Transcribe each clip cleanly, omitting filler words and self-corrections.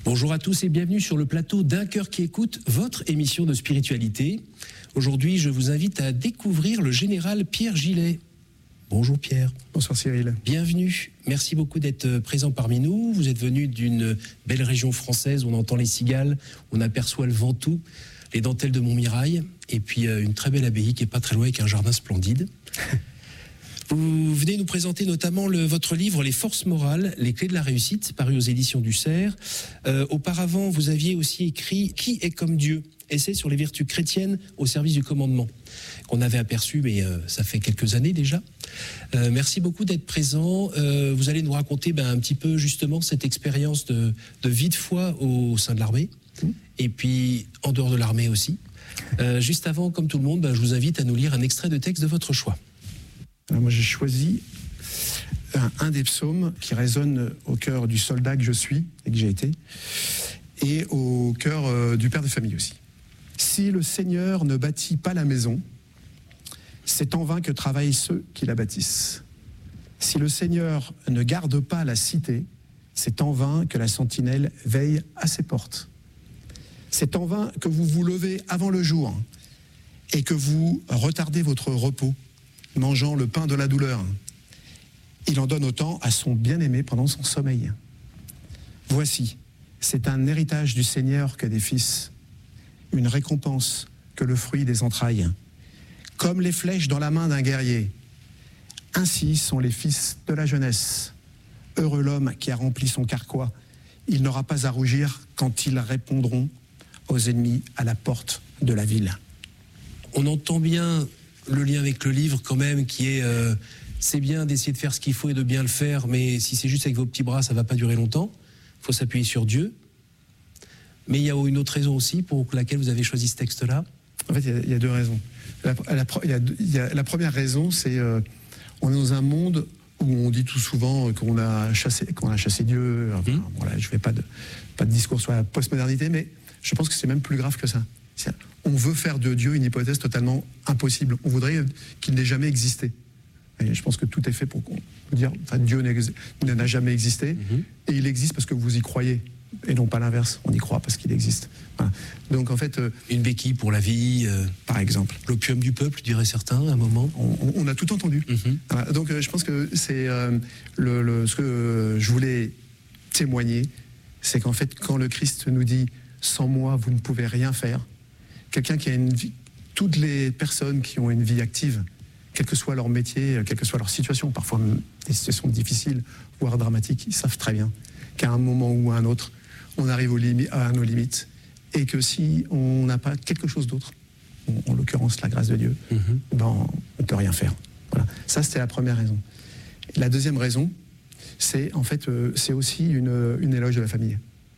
Bonjour à tous et bienvenue sur le plateau d'Un cœur qui écoute, votre émission de spiritualité. Aujourd'hui, je vous invite à découvrir le général Pierre Gillet. Bonjour Pierre. Bonsoir Cyril. Bienvenue. Merci beaucoup d'être présent parmi nous. Vous êtes venu d'une belle région française, on entend les cigales, on aperçoit le Ventoux, les dentelles de Montmirail, et puis une très belle abbaye qui est pas très loin avec un jardin splendide. Vous venez nous présenter notamment votre livre « Les forces morales, les clés de la réussite », paru aux éditions du Cerf. Auparavant, vous aviez aussi écrit « Qui est comme Dieu ?» essai sur les vertus chrétiennes au service du commandement, qu'on avait aperçu, mais ça fait quelques années déjà. Merci beaucoup d'être présent. Vous allez nous raconter un petit peu justement cette expérience de vie de foi au sein de l'armée, et puis en dehors de l'armée aussi. Juste avant, comme tout le monde, je vous invite à nous lire un extrait de texte de votre choix. Alors moi j'ai choisi un des psaumes qui résonne au cœur du soldat que je suis et que j'ai été, et au cœur du père de famille aussi. Si le Seigneur ne bâtit pas la maison, c'est en vain que travaillent ceux qui la bâtissent. Si le Seigneur ne garde pas la cité, c'est en vain que la sentinelle veille à ses portes. C'est en vain que vous vous levez avant le jour et que vous retardez votre repos, mangeant le pain de la douleur. Il en donne autant à son bien-aimé pendant son sommeil. Voici, c'est un héritage du Seigneur que des fils, une récompense que le fruit des entrailles. Comme les flèches dans la main d'un guerrier, ainsi sont les fils de la jeunesse. Heureux l'homme qui a rempli son carquois. Il n'aura pas à rougir quand ils répondront aux ennemis à la porte de la ville. On entend bien le lien avec le livre quand même, qui est c'est bien d'essayer de faire ce qu'il faut et de bien le faire, mais si c'est juste avec vos petits bras, ça ne va pas durer longtemps. Il faut s'appuyer sur Dieu. Mais il y a une autre raison aussi pour laquelle vous avez choisi ce texte-là. En fait, il y a deux raisons. La première raison, c'est on est dans un monde où on dit tout souvent qu'on a chassé Dieu. Enfin, voilà, je ne fais pas de discours sur la postmodernité, mais je pense que c'est même plus grave que ça. On veut faire de Dieu une hypothèse totalement impossible. On voudrait qu'il n'ait jamais existé. Et je pense que tout est fait pour dire Dieu n'a jamais existé, et il existe parce que vous y croyez. Et non pas l'inverse, on y croit parce qu'il existe. Voilà. Donc en fait... une béquille pour la vie, par exemple. L'opium du peuple, diraient certains, à un moment. On a tout entendu. Voilà. Donc je pense que c'est ce que je voulais témoigner, c'est qu'en fait, quand le Christ nous dit « sans moi, vous ne pouvez rien faire », quelqu'un qui a une vie... Toutes les personnes qui ont une vie active, quel que soit leur métier, quelle que soit leur situation, parfois des situations difficiles, voire dramatiques, ils savent très bien qu'à un moment ou à un autre, on arrive à nos limites, et que si on n'a pas quelque chose d'autre, en l'occurrence la grâce de Dieu, on ne peut rien faire. Voilà. Ça, c'était la première raison. La deuxième raison, c'est en fait, c'est aussi une éloge de la famille.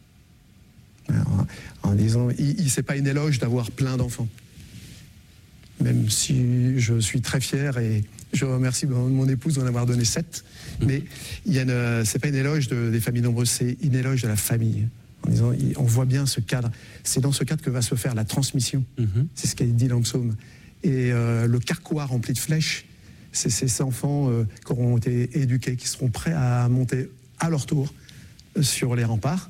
Alors, en disant, c'est pas une éloge d'avoir plein d'enfants. Même si je suis très fier et je remercie mon épouse d'en avoir donné 7, mais c'est pas une éloge des familles nombreuses, c'est une éloge de la famille. En disant, on voit bien ce cadre. C'est dans ce cadre que va se faire la transmission. C'est ce qu'elle dit dans le psaume. Et le carquois rempli de flèches, c'est ces enfants qui auront été éduqués, qui seront prêts à monter à leur tour sur les remparts,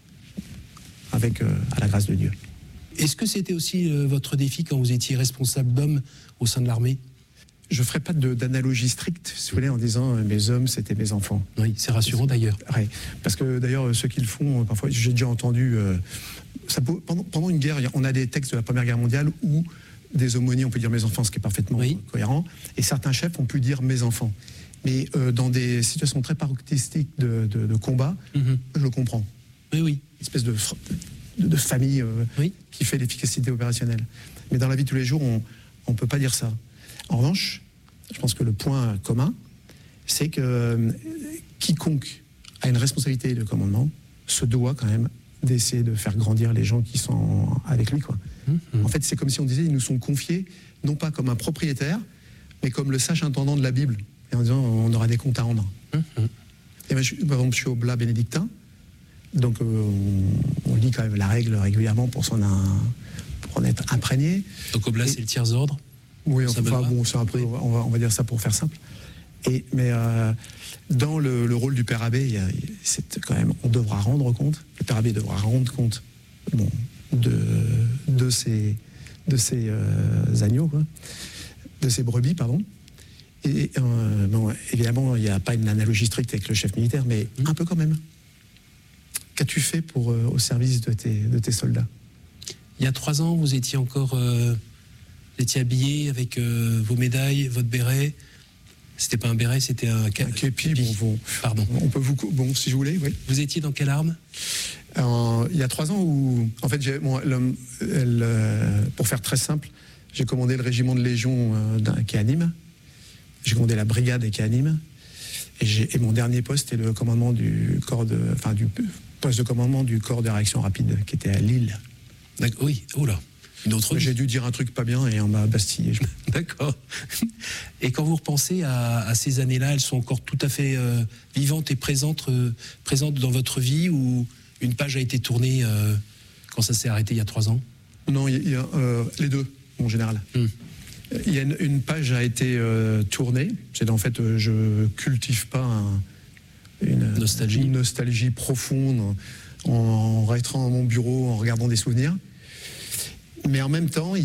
avec à la grâce de Dieu. Est-ce que c'était aussi votre défi quand vous étiez responsable d'hommes au sein de l'armée ? Je ne ferai pas d'analogie stricte, si vous voulez, en disant mes hommes, c'était mes enfants. Oui, c'est rassurant d'ailleurs. Oui, parce que d'ailleurs, ceux qui le font, parfois, j'ai déjà entendu... pendant une guerre, on a des textes de la Première Guerre mondiale où des aumôniers, on peut dire mes enfants, ce qui est parfaitement cohérent, et certains chefs ont pu dire mes enfants. Mais dans des situations très paroxystiques de combat, je le comprends. Oui. Une espèce de famille qui fait l'efficacité opérationnelle. Mais dans la vie de tous les jours, on ne peut pas dire ça. En revanche, je pense que le point commun, c'est que quiconque a une responsabilité de commandement se doit quand même d'essayer de faire grandir les gens qui sont avec lui, quoi. En fait, c'est comme si on disait, ils nous sont confiés, non pas comme un propriétaire, mais comme le sage intendant de la Bible, et en disant, on aura des comptes à rendre. Et par exemple, je suis au Oblat bénédictin, donc on lit quand même la règle régulièrement pour en être imprégné. Donc Oblat, c'est le tiers ordre. Oui, enfin, bon, c'est un peu, on va dire ça pour faire simple. Mais dans le rôle du père abbé, c'est quand même, on devra rendre compte, le père abbé devra rendre compte de ses agneaux, quoi, de ses brebis, pardon. Et évidemment, il n'y a pas une analogie stricte avec le chef militaire, mais un peu quand même. Qu'as-tu fait au service de tes soldats? Il y a 3 ans, vous étiez encore vous étiez habillé avec vos médailles, votre béret. C'était pas un béret, c'était un képi. Bon, pardon. On peut bon, si je voulais, oui. Vous étiez dans quelle arme? Il y a 3 ans où, en fait, pour faire très simple, j'ai commandé le régiment de Légion qui est à Nîmes. J'ai commandé la brigade qui est à Nîmes. Et mon dernier poste était le commandement du poste de commandement du corps de réaction rapide qui était à Lille. D'accord, oui, oula. J'ai dû dire un truc pas bien et on m'a bastillé. D'accord. Et quand vous repensez à ces années-là, elles sont encore tout à fait vivantes et présentes dans votre vie, ou une page a été tournée quand ça s'est arrêté il y a 3 ans? Non, il y a les deux, en général. Il y a une page a été tournée. C'est en fait, je cultive pas une nostalgie profonde en restant dans mon bureau, en regardant des souvenirs. Mais en même temps,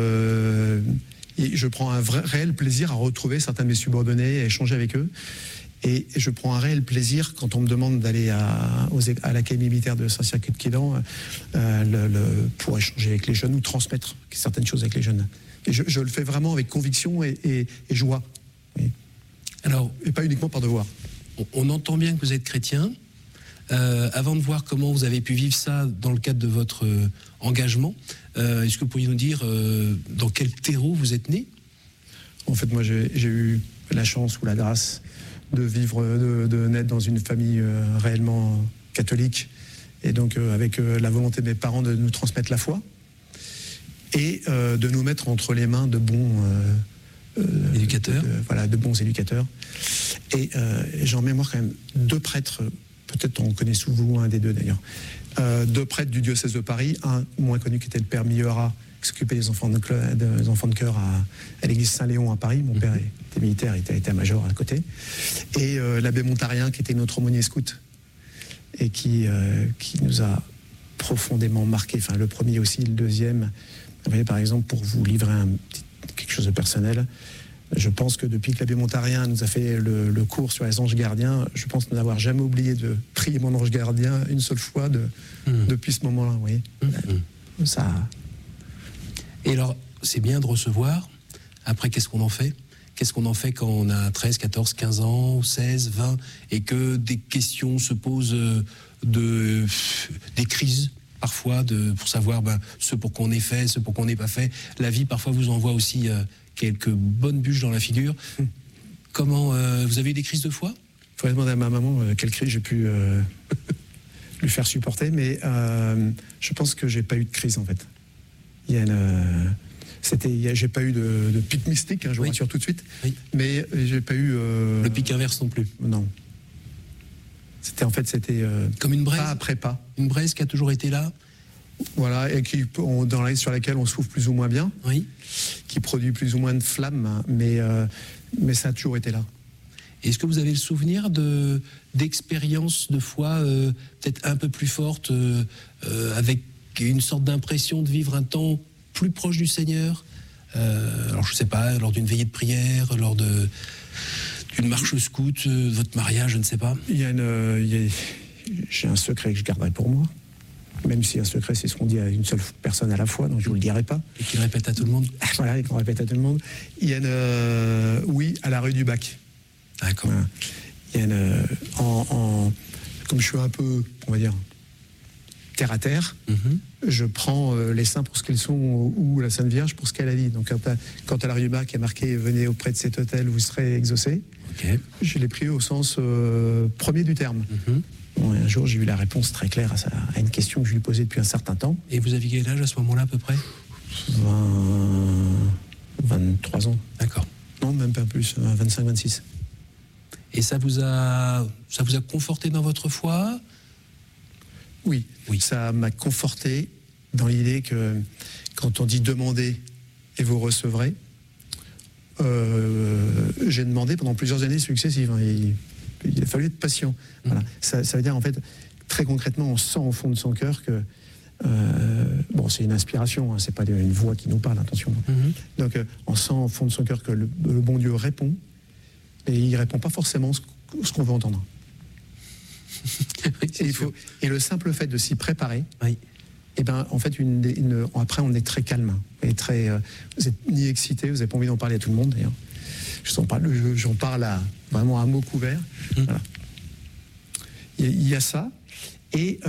je prends un réel plaisir à retrouver certains de mes subordonnés, à échanger avec eux. Et je prends un réel plaisir quand on me demande d'aller à l'Académie militaire de Saint-Cyr-Quay-de-Quilan pour échanger avec les jeunes ou transmettre certaines choses avec les jeunes. Et je le fais vraiment avec conviction et joie. Et pas uniquement par devoir. On entend bien que vous êtes chrétien. Avant de voir comment vous avez pu vivre ça dans le cadre de votre engagement, est-ce que vous pourriez nous dire dans quel terreau vous êtes né? En fait, moi, j'ai eu la chance ou la grâce de vivre, de naître dans une famille réellement catholique, et donc avec la volonté de mes parents de nous transmettre la foi et de nous mettre entre les mains de bons éducateurs. De bons éducateurs. Et j'ai en mémoire quand même 2 prêtres. Peut-être on connaît souvent un des 2 d'ailleurs. 2 prêtres du diocèse de Paris, un moins connu qui était le père Millera, qui s'occupait des enfants de chœur à l'église Saint-Léon à Paris. Mon père était militaire, il était état-major à côté. Et l'abbé Montarien, qui était notre aumônier scout et qui nous a profondément marqué. Enfin, le premier aussi, le deuxième. Vous voyez, par exemple, pour vous livrer quelque chose de personnel, je pense que depuis que l'abbé Montarien nous a fait le cours sur les anges gardiens, je pense n'avoir jamais oublié de prier mon ange gardien une seule fois depuis ce moment-là. Vous voyez, ça. Et alors, c'est bien de recevoir. Après, qu'est-ce qu'on en fait? Qu'est-ce qu'on en fait quand on a 13, 14, 15 ans, 16, 20, et que des questions se posent, des crises parfois, pour savoir ce pour quoi on est fait, ce pour quoi on n'est pas fait. La vie, parfois, vous envoie aussi quelques bonnes bûches dans la figure. Comment vous avez eu des crises de foi? Il faudrait demander à ma maman quelle crise j'ai pu lui faire supporter, mais je pense que j'ai pas eu de crise en fait. J'ai pas eu de pic mystique, je vous rassure tout de suite, mais j'ai pas eu le pic inverse non plus. Non. C'était comme une braise. Pas après pas. Une braise qui a toujours été là. Voilà, et sur laquelle on souffle plus ou moins bien, qui produit plus ou moins de flammes, mais ça a toujours été là. Est-ce que vous avez le souvenir d'expériences de foi peut-être un peu plus fortes, avec une sorte d'impression de vivre un temps plus proche du Seigneur, alors je ne sais pas, lors d'une veillée de prière, lors d'une marche scout, votre mariage, je ne sais pas. J'ai un secret que je garderai pour moi. Même si un secret, c'est ce qu'on dit à une seule personne à la fois, donc je ne vous le dirai pas. Et qu'il répète à tout le monde. Voilà, et qu'on répète à tout le monde. Il y a oui, à la rue du Bac. D'accord. Voilà. Il y a comme je suis un peu, on va dire, terre à terre, je prends les saints pour ce qu'ils sont ou la Sainte Vierge pour ce qu'elle a dit. Donc quand à la rue du Bac, il y a marqué « Venez auprès de cet hôtel, vous serez exaucés », je l'ai pris au sens premier du terme. Bon, un jour, j'ai eu la réponse très claire à une question que je lui posais depuis un certain temps. Et vous aviez quel âge à ce moment-là, à peu près? 23 ans. D'accord. Non, même pas plus, 25, 26. Et ça vous a conforté dans votre foi? Oui, ça m'a conforté dans l'idée que quand on dit « demandez et vous recevrez », j'ai demandé pendant plusieurs années successives. Hein, il a fallu être patient. Voilà. Ça veut dire, en fait, très concrètement, on sent au fond de son cœur que bon, c'est une inspiration, hein, c'est pas une voix qui nous parle, attention. Donc, on sent au fond de son cœur que le bon Dieu répond, et il répond pas forcément ce qu'on veut entendre. Oui, et le simple fait de s'y préparer, oui. Et ben, en fait, après, on est très calme et très. Vous n'êtes ni excité, vous n'avez pas envie d'en parler à tout le monde d'ailleurs. J'en parle vraiment à mots couverts. Voilà. Il y a ça. Et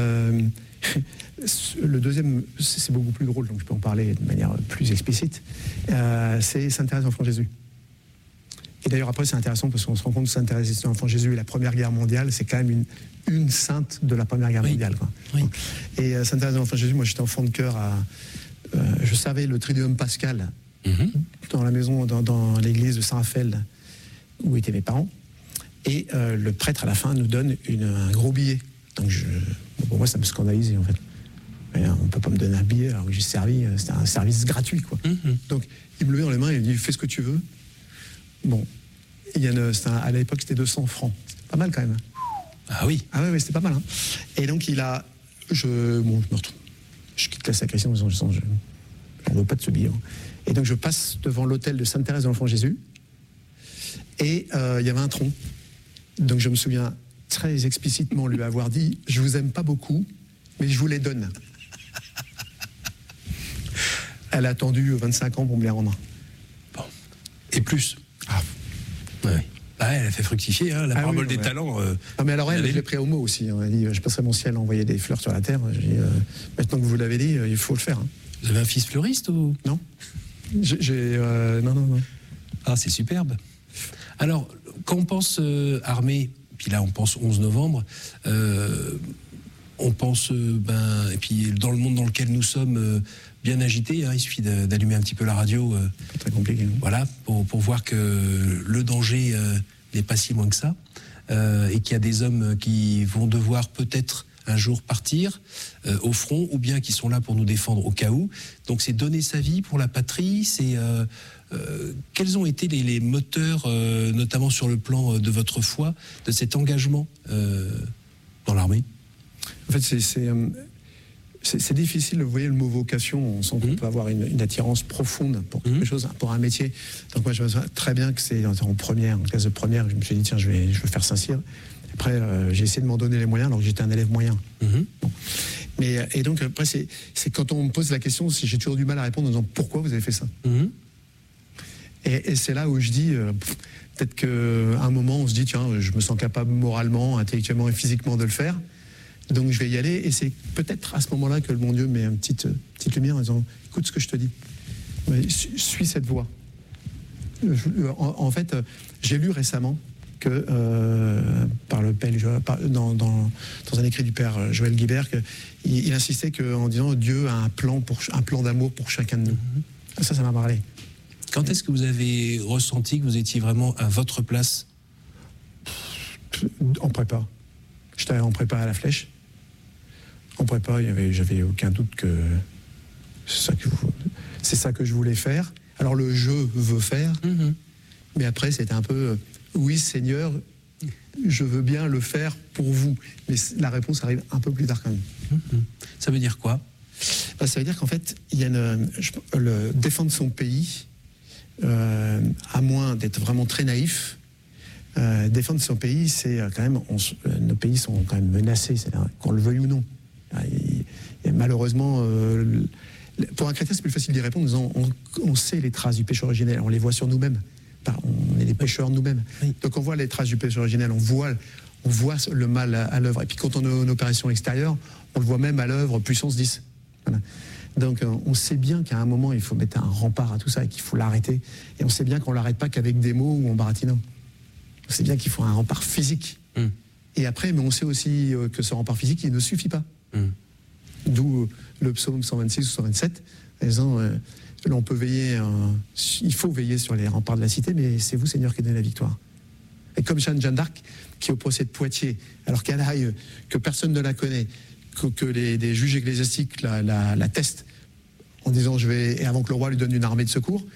le deuxième, c'est beaucoup plus drôle, donc je peux en parler de manière plus explicite. C'est Sainte Thérèse d'Enfant Jésus. Et d'ailleurs, après, c'est intéressant parce qu'on se rend compte que Sainte Thérèse d'Enfant Jésus et la Première Guerre mondiale, c'est quand même une sainte de la Première Guerre mondiale. Quoi. Oui. Et Sainte Thérèse d'Enfant Jésus, moi j'étais enfant de cœur je savais le Triduum Pascal dans la maison, dans l'église de Saint-Raphaël où étaient mes parents. Et le prêtre à la fin nous donne un gros billet. Donc pour moi ça me scandalisait en fait. Et on ne peut pas me donner un billet alors que j'ai servi, c'était un service gratuit quoi. Donc il me le met dans les mains et il me dit fais ce que tu veux. Bon, à l'époque c'était 200 francs. C'était pas mal quand même. Ah oui. Ah ouais, c'était pas mal. Hein. Et donc je me retrouve. Je quitte la sacristie en disant je n'en veux pas de ce billet. Et donc je passe devant l'autel de Sainte Thérèse de l'Enfant Jésus. Et il y avait un tronc. Donc je me souviens très explicitement lui avoir dit je vous aime pas beaucoup, mais je vous les donne. Elle a attendu 25 ans pour me les rendre. Bon. Et plus. Ah. Ouais. Ah, elle a fait fructifier la parabole des talents. Non, mais alors je l'ai pris au mot aussi. Hein. Elle dit je passerai mon ciel à envoyer des fleurs sur la terre. J'ai dit, maintenant que vous l'avez dit, il faut le faire. Hein. Vous avez un fils fleuriste ou non? Non. Ah, c'est superbe. Alors, quand on pense armée, puis là on pense 11 novembre, on pense, et puis dans le monde dans lequel nous sommes, bien agité, hein, il suffit d'allumer un petit peu la radio. Pas très compliqué. Voilà, pour voir que le danger n'est pas si loin que ça, et qu'il y a des hommes qui vont devoir peut-être un jour partir au front, ou bien qui sont là pour nous défendre au cas où. Donc c'est donner sa vie pour la patrie, c'est... quels ont été les moteurs, notamment sur le plan de votre foi, de cet engagement dans l'armée? En fait, c'est difficile. Vous voyez le mot vocation, on sent qu'on peut avoir une attirance profonde pour quelque chose, pour un métier. Donc moi, je me souviens très bien que c'est en classe de première, je me suis dit, tiens, je vais faire Saint-Cyr. Après, j'ai essayé de m'en donner les moyens, alors que j'étais un élève moyen. Bon. Et donc, après, c'est quand on me pose la question, si j'ai toujours du mal à répondre en disant, pourquoi vous avez fait ça? Et c'est là où je dis, peut-être qu'à un moment, on se dit, tiens, je me sens capable moralement, intellectuellement et physiquement de le faire. Donc je vais y aller, et c'est peut-être à ce moment-là que le bon Dieu met une petite lumière en disant, écoute ce que je te dis, suis cette voie. En fait, j'ai lu récemment que dans un écrit du père Joël Guibert, il insistait en disant Dieu a un plan d'amour pour chacun de nous. Ça m'a parlé. Quand est-ce que vous avez ressenti que vous étiez vraiment à votre place? En prépa. J'étais en prépa à la Flèche. En prépa, j'avais aucun doute que c'est ça que je voulais faire. Alors le je veux faire, mais après c'était un peu oui Seigneur, je veux bien le faire pour vous. Mais la réponse arrive un peu plus tard quand même. Ça veut dire quoi? Ça veut dire qu'en fait, il y a défendre son pays, à moins d'être vraiment très naïf. Défendre son pays, c'est quand même, nos pays sont quand même menacés, c'est-à-dire qu'on le veuille ou non. Et malheureusement, pour un chrétien, c'est plus facile d'y répondre en disant on sait les traces du péché originel, on les voit sur nous-mêmes. On est des pécheurs nous-mêmes. Oui. Donc on voit les traces du péché originel, on voit le mal à l'œuvre. Et puis quand on est en opération extérieure, on le voit même à l'œuvre puissance 10. Voilà. Donc on sait bien qu'à un moment, il faut mettre un rempart à tout ça et qu'il faut l'arrêter. Et on sait bien qu'on ne l'arrête pas qu'avec des mots ou en baratinant. On sait bien qu'il faut un rempart physique. Et après, mais on sait aussi que ce rempart physique, il ne suffit pas. D'où le psaume 126 ou 127, en disant, on peut veiller, il faut veiller sur les remparts de la cité, mais c'est vous, Seigneur, qui donnez la victoire. Et comme Jeanne d'Arc, qui au procès de Poitiers, alors qu'elle aille, que personne ne la connaît, que des juges ecclésiastiques la testent, en disant et avant que le roi lui donne une armée de secours,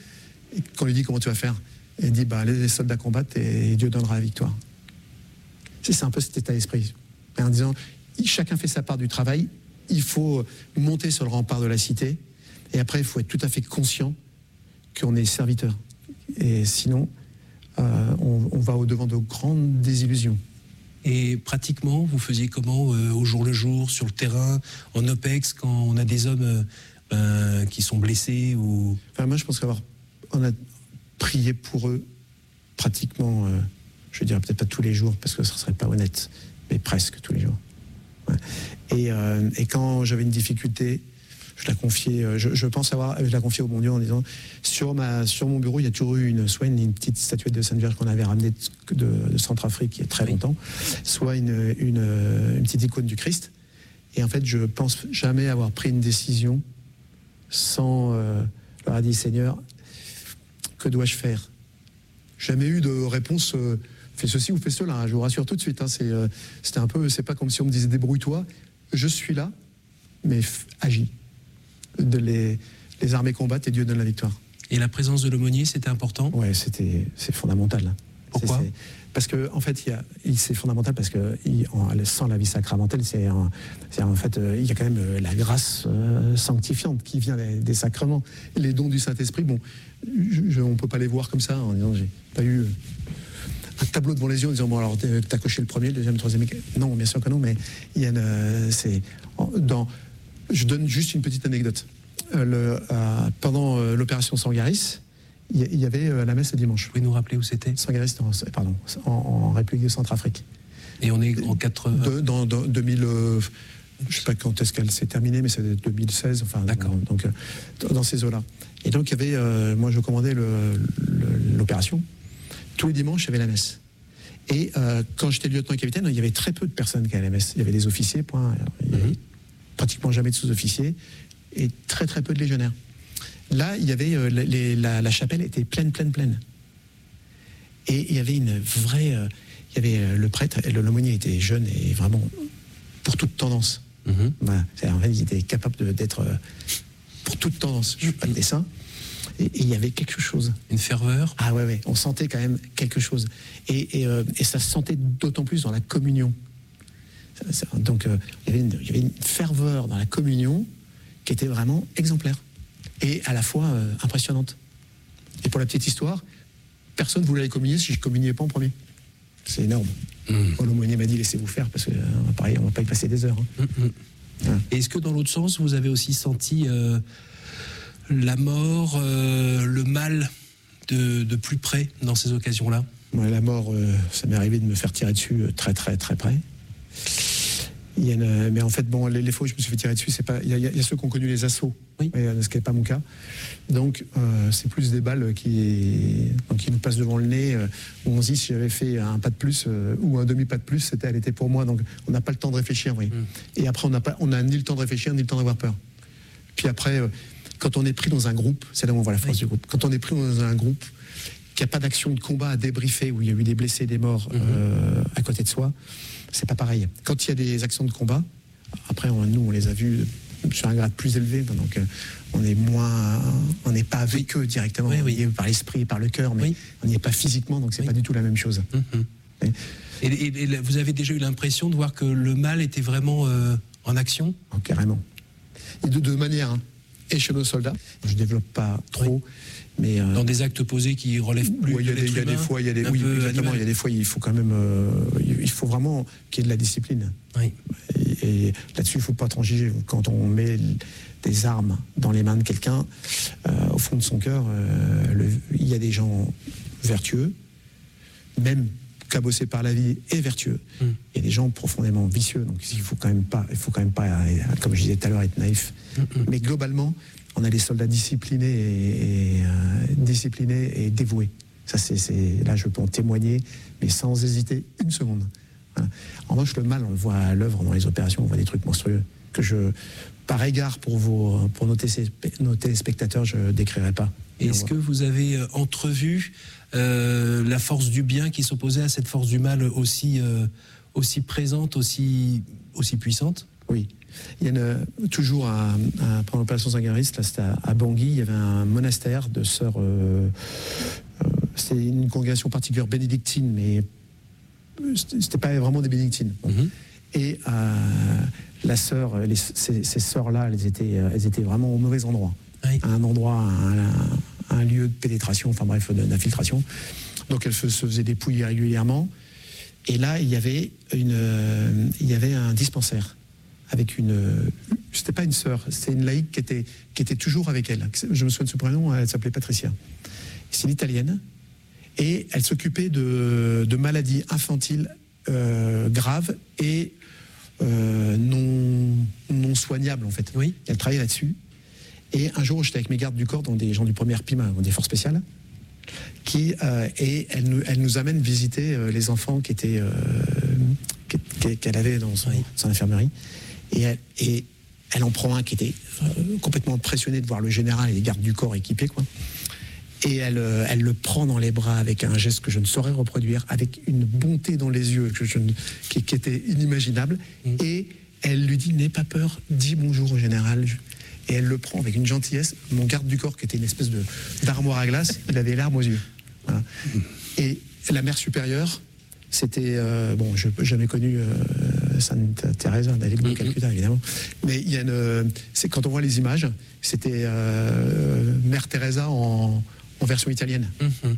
Et quand on lui dit comment tu vas faire, il dit les soldats combattent et Dieu donnera la victoire. C'est un peu cet état d'esprit. En disant, chacun fait sa part du travail, il faut monter sur le rempart de la cité, et après il faut être tout à fait conscient qu'on est serviteur. Et sinon, on va au-devant de grandes désillusions. Et pratiquement, vous faisiez comment au jour le jour, sur le terrain, en OPEX, quand on a des hommes qui sont blessés ou... Moi, je pense qu'on a prié pour eux pratiquement, je dirais peut-être pas tous les jours, parce que ce ne serait pas honnête, mais presque tous les jours. Ouais. Et quand j'avais une difficulté, je la confiais, je la confiais au bon Dieu en disant, sur mon bureau, il y a toujours eu soit une petite statuette de Sainte Vierge qu'on avait ramenée de Centrafrique il y a très longtemps, soit une petite icône du Christ. Et en fait, je pense jamais avoir pris une décision sans leur avoir dit, Seigneur, que dois-je faire? Jamais eu de réponse, fais ceci ou fais cela, je vous rassure tout de suite. C'était un peu, c'est pas comme si on me disait débrouille-toi, je suis là, mais agis. Les armées combattent et Dieu donne la victoire. Et la présence de l'aumônier, c'était important? Ouais, c'est fondamental. Pourquoi? Parce que en fait, c'est fondamental parce que sans la vie sacramentelle, en fait, il y a quand même la grâce sanctifiante qui vient des sacrements. Les dons du Saint-Esprit, bon, on peut pas les voir comme ça en disant j'ai pas eu un tableau devant les yeux en disant bon alors t'as coché le premier, le deuxième, le troisième. Non, bien sûr que non, mais il y a je donne juste une petite anecdote. Pendant l'opération Sangaris, il y avait la messe le dimanche. Vous pouvez nous rappeler où c'était? Sangaris, en République de Centrafrique. Et on est en 80... Dans 2000... je ne sais pas quand est-ce qu'elle s'est terminée, mais c'est 2016, enfin... D'accord. Donc, dans ces eaux-là. Et donc, il y avait... moi, je commandais l'opération. Tous les dimanches, il y avait la messe. Et quand j'étais lieutenant-capitaine, il y avait très peu de personnes qui allaient à la messe. Il y avait des officiers, point. Il y avait pratiquement jamais de sous-officiers. Et très, très peu de légionnaires. Là, il y avait la chapelle était pleine. Et il y avait une vraie... il y avait le prêtre, l'aumônier était jeune et vraiment pour toute tendance. Voilà. En fait, il était capable d'être pour toute tendance. Je ne fais pas de dessin. Et il y avait quelque chose. Une ferveur? Ah ouais. On sentait quand même quelque chose. Et ça se sentait d'autant plus dans la communion. Donc, il y avait une ferveur dans la communion qui était vraiment exemplaire. Et à la fois impressionnante. Et pour la petite histoire, personne ne voulait aller communier si je ne communiais pas en premier. C'est énorme. L'aumônier m'a dit laissez-vous faire parce que pareil, on ne va pas y passer des heures. Et est-ce que dans l'autre sens, vous avez aussi senti la mort, le mal de plus près dans ces occasions-là? Ouais, la mort, ça m'est arrivé de me faire tirer dessus très près. Mais en fait, bon, les fois où je me suis fait tirer dessus, il y a ceux qui ont connu les assauts, oui. Mais ce qui n'est pas mon cas. Donc, c'est plus des balles qui nous passent devant le nez, où on se dit si j'avais fait un pas de plus ou un demi-pas de plus, elle était pour moi. Donc, on n'a pas le temps de réfléchir. Oui. Et après, on n'a ni le temps de réfléchir, ni le temps d'avoir peur. Puis après, quand on est pris dans un groupe, c'est là où on voit la force du groupe. Quand on est pris dans un groupe, qu'il n'y a pas d'action de combat à débriefer, où il y a eu des blessés et des morts à côté de soi, c'est pas pareil. Quand il y a des actions de combat, après nous on les a vus sur un grade plus élevé, donc on n'est pas avec eux directement, on y est par l'esprit et par le cœur, mais on n'y est pas physiquement, donc c'est pas du tout la même chose. Et vous avez déjà eu l'impression de voir que le mal était vraiment en action? Carrément. Et de deux manières. Et chez nos soldats, je ne développe pas trop. Mais dans des actes posés qui relèvent plus de l'être humain. Il y a des fois, il faut quand même, il faut vraiment qu'il y ait de la discipline. Oui. Et là-dessus, il ne faut pas transiger. Quand on met des armes dans les mains de quelqu'un, au fond de son cœur, il y a des gens vertueux, même cabossés par la vie et vertueux. Il y a des gens profondément vicieux. Donc il faut quand même pas, comme je disais tout à l'heure, être naïf. Mais globalement, on a des soldats disciplinés et dévoués. Ça, là, je peux en témoigner, mais sans hésiter une seconde. Voilà. En revanche, le mal, on le voit à l'œuvre dans les opérations, on voit des trucs monstrueux que par égard pour nos téléspectateurs, je ne décrirai pas. Est-ce que vous avez entrevu la force du bien qui s'opposait à cette force du mal aussi présente, aussi puissante? Oui. Il y a toujours pendant l'opération Saint-Gariste, là c'était à Bangui, il y avait un monastère de sœurs. C'était une congrégation particulière bénédictine, mais c'était pas vraiment des bénédictines. Bon. Et la sœur, ces sœurs-là, elles étaient vraiment au mauvais endroit. Oui. À un endroit, un lieu de pénétration, enfin bref, d'infiltration. Donc elles se faisaient dépouiller régulièrement. Et là, il y avait un dispensaire avec c'était pas une sœur, c'était une laïque qui était toujours avec elle. Je me souviens de ce prénom, elle s'appelait Patricia. C'est une Italienne. Et elle s'occupait de maladies infantiles graves et non soignables, en fait. Oui. Elle travaillait là-dessus. Et un jour, j'étais avec mes gardes du corps, donc des gens du 1er PIMA, des forces spéciales, et elle nous amène visiter les enfants qu'elle avait dans son infirmerie. Et elle en prend un qui était complètement impressionné de voir le général et les gardes du corps équipés, quoi. Et elle le prend dans les bras avec un geste que je ne saurais reproduire, avec une bonté dans les yeux qui était inimaginable. Et elle lui dit, n'aie pas peur, dis bonjour au général. Et elle le prend avec une gentillesse. Mon garde du corps, qui était une espèce d'armoire à glace, il avait les larmes aux yeux. Voilà. Et la mère supérieure, c'était... je n'ai jamais connu Sainte Thérèse d'Avila de Calcutta, évidemment. Mais c'est quand on voit les images, c'était Mère Teresa en version italienne.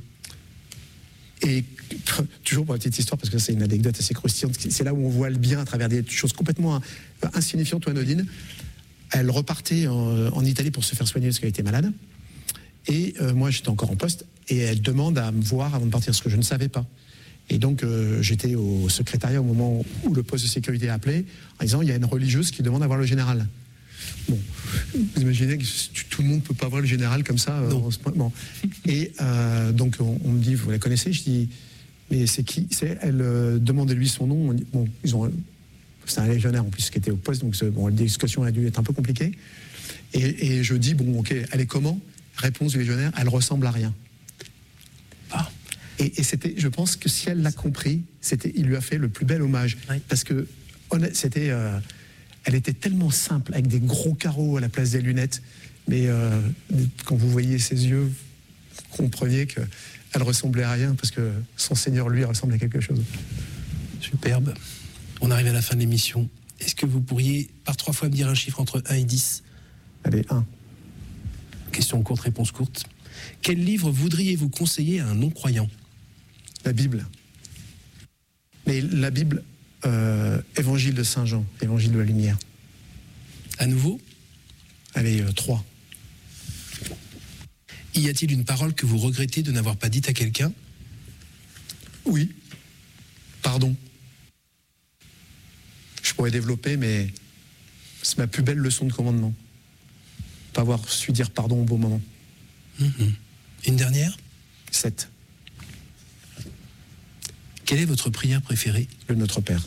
Et toujours pour la petite histoire, parce que c'est une anecdote assez croustillante, c'est là où on voit le bien à travers des choses complètement insignifiantes ou anodines. Elle repartait en Italie pour se faire soigner parce qu'elle était malade. Et moi, j'étais encore en poste. Et elle demande à me voir avant de partir, ce que je ne savais pas. Et donc, j'étais au secrétariat au moment où le poste de sécurité a appelé, en disant, il y a une religieuse qui demande à voir le général. Bon, vous imaginez que tout le monde ne peut pas voir le général comme ça. Bon. Et donc, on me dit, vous la connaissez? Je dis, mais c'est qui? Elle demandait-lui son nom. Bon, c'est un légionnaire en plus qui était au poste, donc la discussion a dû être un peu compliquée. Et je dis, bon, ok, elle est comment? Réponse du légionnaire, elle ressemble à rien. Ah. Et c'était, je pense que si elle l'a compris, il lui a fait le plus bel hommage. Oui. Parce que elle était tellement simple, avec des gros carreaux à la place des lunettes, mais quand vous voyez ses yeux, vous compreniez qu'elle ressemblait à rien, parce que son Seigneur, lui, ressemble à quelque chose. Superbe. On arrive à la fin de l'émission. Est-ce que vous pourriez, par 3 fois, me dire un chiffre entre 1 et 10? Allez, 1. Question courte, réponse courte. Quel livre voudriez-vous conseiller à un non-croyant? La Bible. Mais la Bible, Évangile de Saint Jean, Évangile de la Lumière. À nouveau? Allez, 3. Y a-t-il une parole que vous regrettez de n'avoir pas dite à quelqu'un? Oui. Pardon. Je pourrais développer, mais c'est ma plus belle leçon de commandement. Pas avoir su dire pardon au bon moment. Une dernière? 7. Quelle est votre prière préférée? Le Notre Père.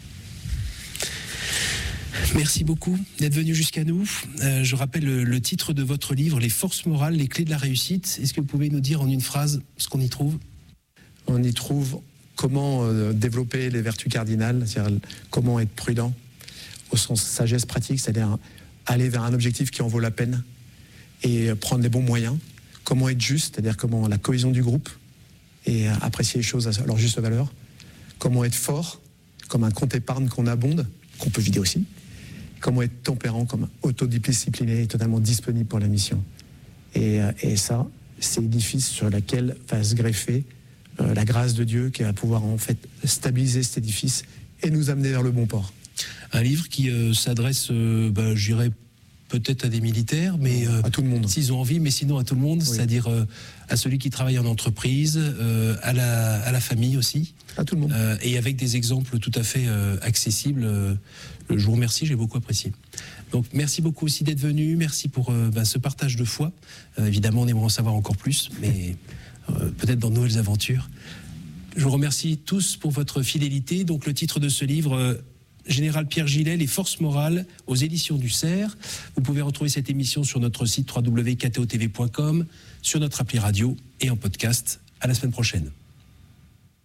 Merci beaucoup d'être venu jusqu'à nous. Je rappelle le titre de votre livre, Les forces morales, les clés de la réussite. Est-ce que vous pouvez nous dire en une phrase ce qu'on y trouve? On y trouve comment développer les vertus cardinales, c'est-à-dire comment être prudent au sens sagesse pratique, c'est-à-dire aller vers un objectif qui en vaut la peine et prendre les bons moyens. Comment être juste, c'est-à-dire comment la cohésion du groupe et apprécier les choses à leur juste valeur. Comment être fort, comme un compte épargne qu'on abonde, qu'on peut vider aussi. Comment être tempérant, comme autodiscipliné et totalement disponible pour la mission. Et ça, c'est l'édifice sur lequel va se greffer la grâce de Dieu qui va pouvoir en fait stabiliser cet édifice et nous amener vers le bon port. Un livre qui s'adresse, je dirais, peut-être à des militaires, mais à tout le monde. S'ils ont envie, mais sinon à tout le monde, oui. C'est-à-dire à celui qui travaille en entreprise, à la famille aussi. À tout le monde. Et avec des exemples tout à fait accessibles. Je vous remercie, j'ai beaucoup apprécié. Donc merci beaucoup aussi d'être venu, merci pour ce partage de foi. Évidemment, on aimerait en savoir encore plus, mais peut-être dans de nouvelles aventures. Je vous remercie tous pour votre fidélité. Donc le titre de ce livre... Général Pierre Gillet, Les forces morales, aux éditions du Cerf. Vous pouvez retrouver cette émission sur notre site www.ktotv.com, sur notre appli radio et en podcast. À la semaine prochaine.